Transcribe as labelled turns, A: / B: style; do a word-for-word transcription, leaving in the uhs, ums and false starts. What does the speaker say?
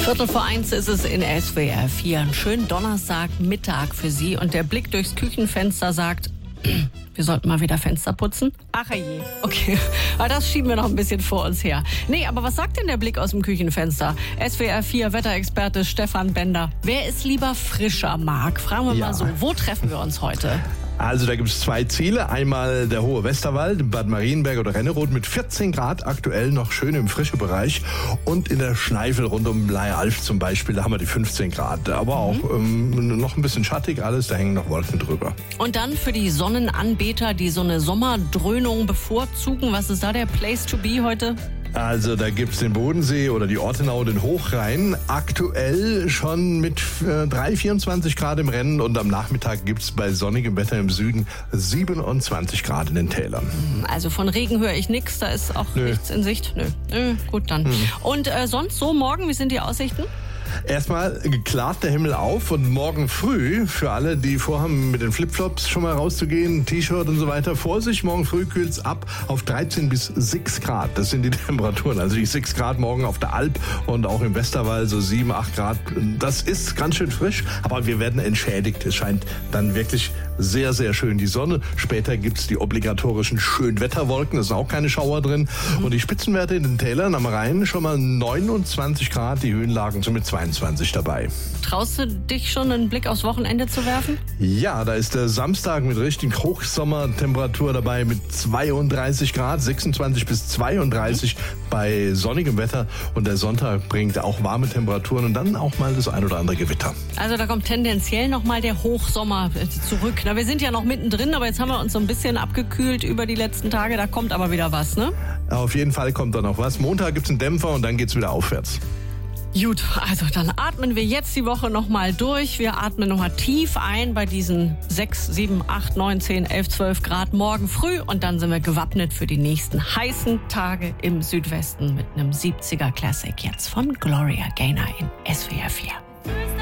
A: Viertel vor eins ist es in S W R vier. Einen schönen Donnerstagmittag für Sie. Und der Blick durchs Küchenfenster sagt, wir sollten mal wieder Fenster putzen. Ach je, okay. Aber das schieben wir noch ein bisschen vor uns her. Nee, aber was sagt denn der Blick aus dem Küchenfenster? S W R vier Wetterexperte Stefan Bender. Wer es lieber frischer mag? Fragen wir
B: Ja.
A: mal so, wo treffen wir uns heute?
B: Also da gibt es zwei Ziele. Einmal der hohe Westerwald in Bad Marienberg oder Renneroth mit vierzehn Grad, aktuell noch schön im frischen Bereich. Und in der Schneifel rund um Blei-Alf zum Beispiel, da haben wir die fünfzehn Grad. Aber auch ähm, noch ein bisschen schattig alles, da hängen noch Wolken drüber.
A: Und dann für die Sonnenanbeter, die so eine Sommerdröhnung bevorzugen. Was ist da der Place to be heute?
B: Also da gibt's den Bodensee oder die Ortenau, den Hochrhein. Aktuell schon mit äh, drei, vierundzwanzig Grad im Rennen und am Nachmittag gibt's bei sonnigem Wetter im Süden siebenundzwanzig Grad in den Tälern.
A: Also von Regen höre ich nichts, da ist auch
B: Nö.
A: nichts in Sicht. Nö, Nö gut dann. Und äh, sonst so morgen, wie sind die Aussichten?
B: Erstmal klart der Himmel auf und morgen früh, für alle, die vorhaben, mit den Flipflops schon mal rauszugehen, T-Shirt und so weiter, Vorsicht, morgen früh kühlt's ab auf dreizehn bis sechs Grad. Das sind die Temperaturen. Also die sechs Grad morgen auf der Alp und auch im Westerwald so sieben, acht Grad. Das ist ganz schön frisch, aber wir werden entschädigt. Es scheint dann wirklich sehr, sehr schön die Sonne. Später gibt's die obligatorischen Schönwetterwolken, da ist auch keine Schauer drin. Und die Spitzenwerte in den Tälern am Rhein schon mal neunundzwanzig Grad, die Höhenlagen sind mit zweiundzwanzig dabei.
A: Traust du dich schon einen Blick aufs Wochenende zu werfen?
B: Ja, da ist der Samstag mit richtig Hochsommertemperatur dabei mit zweiunddreißig Grad, sechsundzwanzig bis zweiunddreißig bei sonnigem Wetter. Und der Sonntag bringt auch warme Temperaturen und dann auch mal das ein oder andere Gewitter.
A: Also da kommt tendenziell nochmal der Hochsommer äh, zurück. Na, wir sind ja noch mittendrin, aber jetzt haben wir uns so ein bisschen abgekühlt über die letzten Tage. Da kommt aber wieder was, ne?
B: Auf jeden Fall kommt da noch was. Montag gibt's einen Dämpfer und dann geht's wieder aufwärts.
A: Gut, also dann atmen wir jetzt die Woche nochmal durch. Wir atmen nochmal tief ein bei diesen sechs, sieben, acht, neun, zehn, elf, zwölf Grad morgen früh. Und dann sind wir gewappnet für die nächsten heißen Tage im Südwesten mit einem siebziger Classic jetzt von Gloria Gaynor in S W R vier.